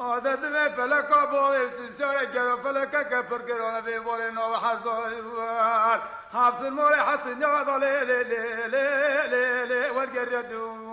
هذا دم فلك أبوه سيسار كرو فلك كبر كرو نبي بولنا وحزوال حافظ المولى حسن يا ضلي لي لي لي لي والجردو